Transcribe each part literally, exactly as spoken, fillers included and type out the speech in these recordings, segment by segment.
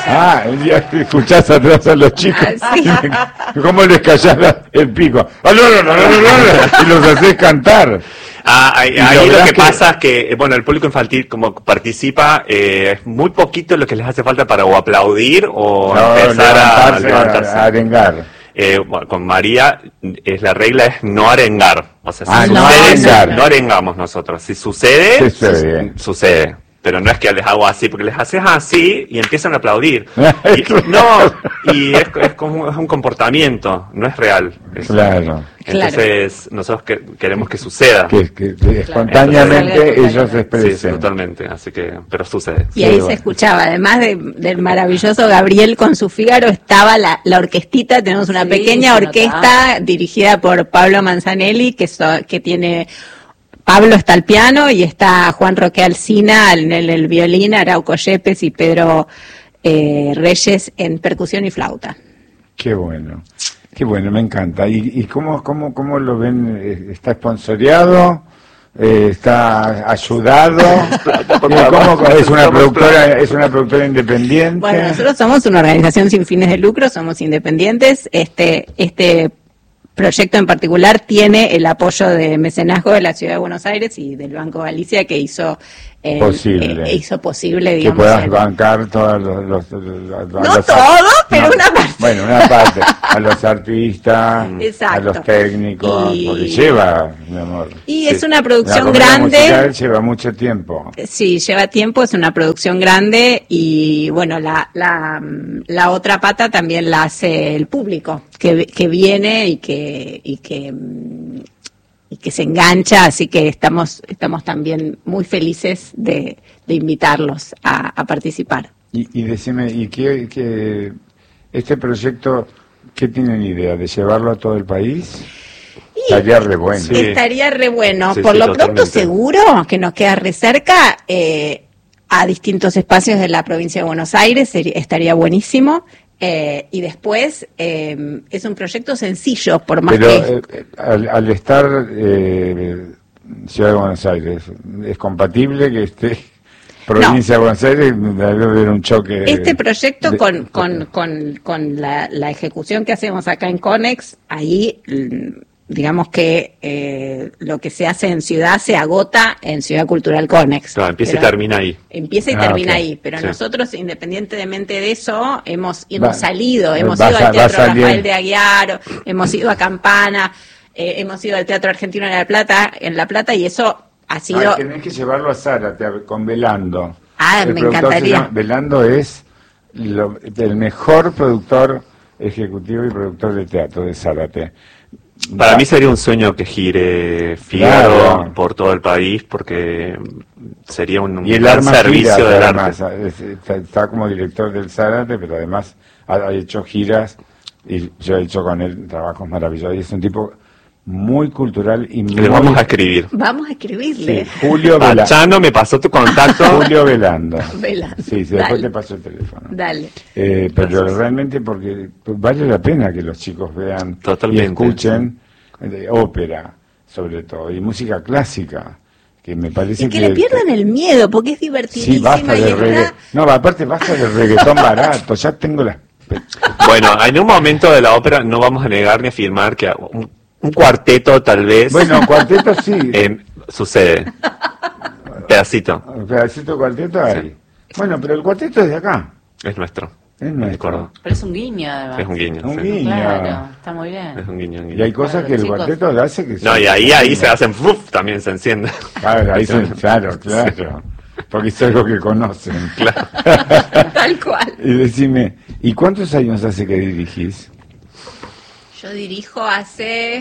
Ah, ya escuchás atrás a los chicos. Ah, sí. ¿Cómo les callás el pico? Y los hacés cantar. Ah, ahí, Y ahí lo que, que pasa es que, bueno, el público infantil como participa, eh, es muy poquito lo que les hace falta para o aplaudir o no, empezar levantarse, a levantarse. A, a arengar. Eh, bueno, con María es la regla es no arengar. O sea, si Ah, sucede, no arengar. no arengamos nosotros. Si sucede, Sucede. su- sucede. Pero no es que les hago así, porque les haces así y empiezan a aplaudir. Y, no, y es, es como es un comportamiento, no es real. Eso. Claro. Entonces, nosotros que, queremos que suceda. Que, que, que espontáneamente Entonces, ellos se expresen. Sí, totalmente, así que, pero sucede. Y ahí Sí, se bueno. escuchaba, además de, del maravilloso Gabriel con su Fígaro, estaba la, la orquestita, tenemos una Sí, pequeña se orquesta notaba. dirigida por Pablo Manzanelli, que, so, que tiene, Pablo está al piano y está Juan Roque Alsina en el, el violín, Arauco Yepes y Pedro eh, Reyes en percusión y flauta. Qué bueno. Qué bueno, me encanta. ¿Y, y cómo, cómo, cómo lo ven? Eh, ¿Está esponsoreado? Eh, ¿Está ayudado? ¿Cómo, es una productora, es una productora independiente? Bueno, nosotros somos una organización sin fines de lucro, somos independientes. Este, este proyecto en particular tiene el apoyo de mecenazgo de la Ciudad de Buenos Aires y del Banco Galicia, que hizo eh, Posible. eh, hizo posible, Que digamos. puedas el- bancar todos los... los- los- No los- todo, pero no, una parte. Bueno, una parte. A los artistas, Exacto. a los técnicos, Y- porque lleva, mi amor. Y Sí. es una La producción comedia grande. musical lleva mucho tiempo. Sí, lleva tiempo, es una producción grande y bueno, la, la, la otra pata también la hace el público, que, que viene y que, y que mm, y que se engancha, así que estamos, estamos también muy felices de, de invitarlos a, a participar. Y, y decime, ¿y qué, qué- este proyecto, qué tienen idea? ¿De llevarlo a todo el país? Estaría re bueno. Sí. Estaría re bueno. Sí, Por sí, lo pronto totalmente. seguro que nos queda re cerca eh, a distintos espacios de la provincia de Buenos Aires, sería- estaría buenísimo. Eh, y después eh, es un proyecto sencillo, por más Pero que... eh, eh, al, al estar eh, Ciudad de Buenos Aires, ¿es compatible que esté provincia de Buenos Aires? Debe haber un choque. Este proyecto de- con, con, con, con la, la ejecución que hacemos acá en Conex, ahí mm, digamos que eh, lo que se hace en ciudad se agota en Ciudad Cultural Conex. Claro, empieza y Pero- termina ahí. Empieza y Ah, termina ok. ahí, pero Sí. nosotros, independientemente de eso, hemos, hemos Va- salido, hemos va ido sa- al va Teatro saliendo. Rafael de Aguiar, hemos ido a Campana, eh, hemos ido al Teatro Argentino en La Plata, en La Plata, y eso ha sido... Ah, tenés que llevarlo a Zárate a- con Velando. Ah, El me productor se encantaría. llama- Velando es lo- el mejor productor ejecutivo y productor de teatro de Zárate. Para Va- mí sería un sueño que gire Fígaro Claro. por todo el país, porque sería un, un Y el gran arma servicio giras, del además, arte. es- está, está como director del Zárate, pero además ha, ha hecho giras y yo he hecho con él trabajos maravillosos. Y es un tipo muy cultural y muy... Le vamos a escribir. Vamos a Sí, escribirle. Julio Velando. Pachano me pasó tu contacto. Julio Velando. Velando. Sí, sí, después Dale. te paso el teléfono. Dale. Eh, pero Gracias. realmente porque pues, vale la pena que los chicos vean Totalmente, y escuchen eh, ópera, sobre todo, y música clásica, que me parece Y que le pierdan el miedo, porque es Sí, divertidísima basta y de está... reggaetón. No, aparte basta del reggaetón barato, ya tengo las... Bueno, en un momento de la ópera no vamos a negar ni afirmar que un, un cuarteto tal vez Bueno, cuarteto sí, eh, sucede. Pedacito, un pedacito de cuarteto hay. Sí. Bueno, pero el cuarteto es de acá, es nuestro. es nuestro. acuerdo. Pero es un guiño, además. Es un guiño. Un sí. guiño. Claro, está muy bien. Es un guiño, un guiño. Y hay cosas Para que el los chicos. cuarteto le hace que... No, son- y ahí, ahí se hacen, ¡fuf! También se enciende. Claro, ahí se- claro, claro. Porque es algo que conocen. Claro. Tal cual. Y decime, ¿y cuántos años hace que dirigís? Yo dirijo hace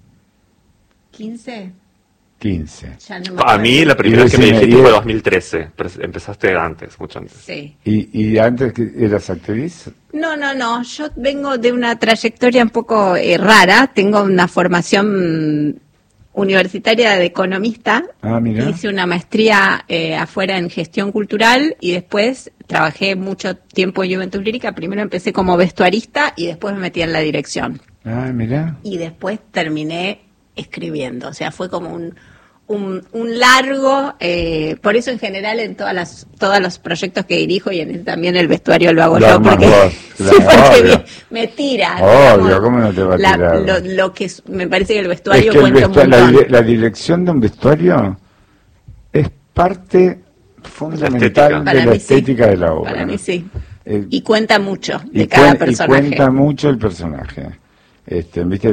quince, quince. ya no me A acuerdo. mí la primera Y vez que me decime, dijiste y- fue dos mil trece, pero empezaste antes, mucho antes. Sí. ¿Y, y antes que eras actriz? No, no, no, yo vengo de una trayectoria un poco eh, rara, tengo una formación mm, universitaria de economista, Ah, mira. hice una maestría eh, afuera en gestión cultural y después trabajé mucho tiempo en Juventud Lírica, primero empecé como vestuarista y después me metí en la dirección Ah, mira. y después terminé escribiendo, o sea, fue como un, un, un largo, eh, por eso en general en todas las todos los proyectos que dirijo y en, también el vestuario lo hago Lo yo, armas porque, vos, sí, claro, porque obvio. me, me tira. Obvio, digamos, ¿cómo no te va a la- tirar? Lo, lo que es- me parece que el Es vestuario que el cuenta vestuario- un la, montón. dire- la dirección de un vestuario es parte fundamental estética. de Para la mí sí. estética de la obra. Para mí sí. Eh, Y cuenta mucho de y cada cuen- y personaje. cuenta mucho el personaje. Este, ¿viste?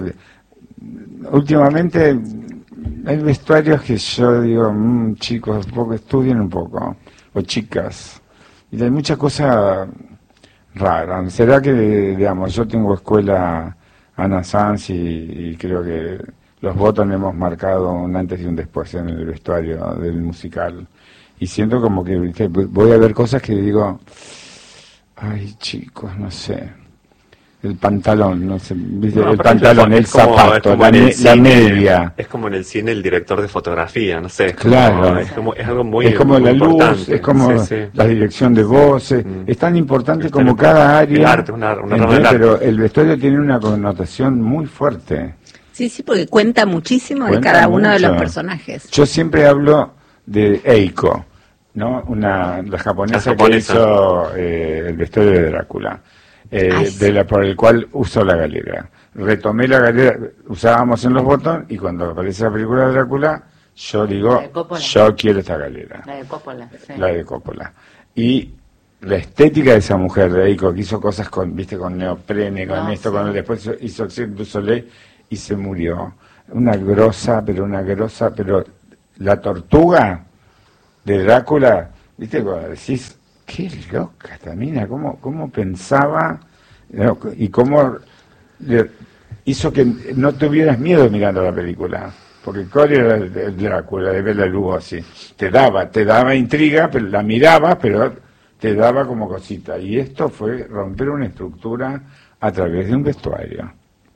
Últimamente hay vestuarios que yo digo, mmm, chicos, un poco, estudien un poco, o chicas. Y hay mucha cosa rara. ¿Será que, digamos, yo tengo escuela Ana Sanz y, y creo que los Bottom hemos marcado un antes y un después en el vestuario del musical? Y siento como que, ¿viste? Voy a ver cosas que digo, ay, chicos, no sé. El pantalón, no sé, ¿viste? No, el aparte pantalón, es el como- es zapato, como la, en el me- la cine, media. Es como en el cine el director de fotografía, no sé. Es Claro. Como, es, como, es algo muy es como muy la luz, importante. es como Sí, sí. la dirección de voces, Mm. es tan importante Es como tan cada importante. El área, arte, una- una rama ¿entendés? del arte. Pero el vestuario tiene una connotación muy fuerte. Sí, sí, porque cuenta muchísimo de Cuenta cada uno de mucho. los personajes. Yo siempre hablo de Eiko, ¿no? Una, la japonesa, La japonesa. que hizo eh, el vestuario de Drácula, eh, Ay, sí. de la, por el cual usó la galera. Retomé la galera, usábamos en los botones, y cuando aparece la película de Drácula, yo digo, La de Coppola. yo quiero esta galera. La de Coppola, sí. La de Coppola. Y la estética de esa mujer de Eiko, que hizo cosas con, viste, con neoprene, con No, esto, sí. con después hizo Cirque du Soleil y se murió. Una grosa, pero una grosa, pero la tortuga de Drácula, viste, cuando decís, qué loca esta mina, cómo, cómo pensaba, ¿no? Y cómo le hizo que no tuvieras miedo mirando la película. Porque ¿cuál era el, el Drácula de Bela Lugosi así? Te daba, te daba intriga, pero la mirabas, pero te daba como cosita. Y esto fue romper una estructura a través de un vestuario.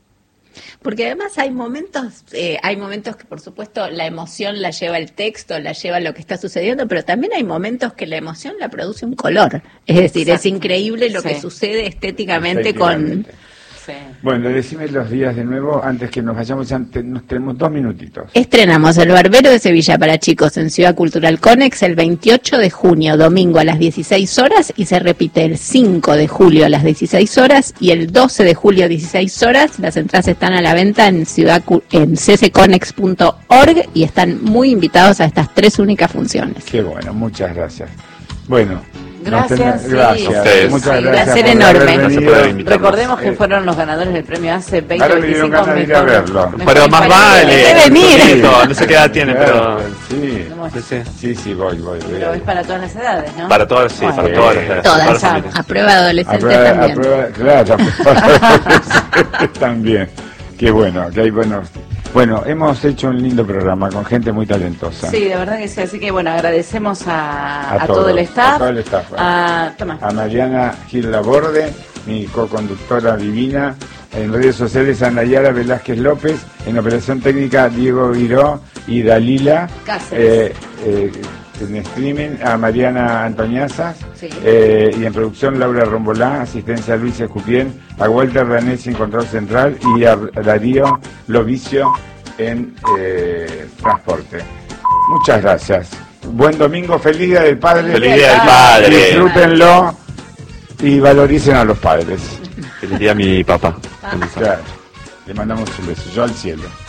Porque además hay momentos, eh, hay momentos que por supuesto la emoción la lleva el texto, la lleva lo que está sucediendo, pero también hay momentos que la emoción la produce un color. Es decir, Exacto. es increíble lo Sí. que sucede estéticamente con... Estéticamente. Sí. Bueno, decime los días de nuevo, antes que nos vayamos, antes, nos tenemos dos minutitos. Estrenamos El Barbero de Sevilla para chicos en Ciudad Cultural Conex el veintiocho de junio, domingo a las dieciséis horas, y se repite el cinco de julio a las dieciséis horas y el doce de julio a dieciséis horas. Las entradas están a la venta en ciudad Cu- en c c conex punto org y están muy invitados a estas tres únicas funciones. Qué bueno, muchas gracias. Bueno, Gracias, nos ten- sí. gracias. Ustedes. Muchas Sí, gracias. placer por enorme. haber Gracias venido. por invitarnos. Recordemos que Eh, fueron los ganadores del premio hace veinte Ahora me dieron veinticinco ganas de ir a mejor- verlo. mejor Pero más disparado. vale. Debe venir. Solito, no sé qué edad tiene, pero... Claro, sí. Sí, sí. Sí, sí, voy, voy. voy. Pero es para todas las edades, ¿no? Para todas, sí, Bueno. para todas las edades, Todas, todas las a, familias. a prueba de adolescentes A prueba- a también. prueba- claro, a prueba- también. Qué bueno, que hay buenos. Bueno, hemos hecho un lindo programa con gente muy talentosa. Sí, de verdad que sí. Así que bueno, agradecemos a, A a todos, todo el staff. a todo el staff. A, toma. A Mariana Gil Laborde, mi co-conductora divina. En redes sociales a Nayara Velázquez López. En operación técnica Diego Viró y Dalila. Cáceres. Eh, eh, en streaming a Mariana Antoñazas. Sí. Eh, y en producción Laura Rombolá, asistencia a Luis Escupien, a Walter Danés en control central y a Darío Lovicio en eh, transporte. Muchas gracias. Buen domingo, feliz Día del Padre. Feliz Día del Padre. Disfrútenlo y valoricen a los padres. Feliz día a mi papá. Claro. Le mandamos un beso. Yo al cielo.